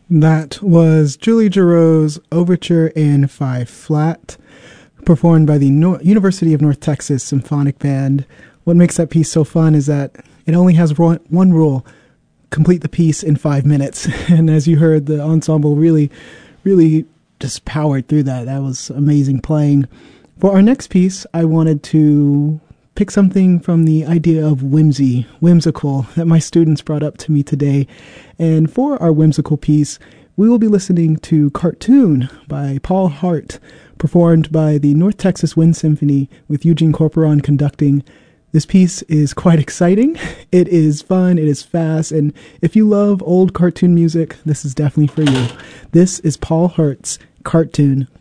That was Julie Giroux's Overture in 5-flat, performed by the University of North Texas Symphonic Band. What makes that piece so fun is that it only has one rule: complete the piece in 5 minutes. And as you heard, the ensemble really just powered through that. That was amazing playing. For our next piece, I wanted to pick something from the idea of whimsical, that my students brought up to me today. And for our whimsical piece, we will be listening to Cartoon by Paul Hart, performed by the North Texas Wind Symphony with Eugene Corporon conducting. This piece is quite exciting. It is fun, it is fast, and if you love old cartoon music, this is definitely for you. This is Paul Hart's Cartoon.